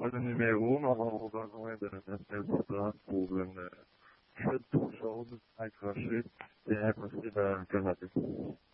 pas le numéro, mais on va avoir besoin d'un appel d'urgence pour une chute d'eau chaude accrochée et impossible à canapé.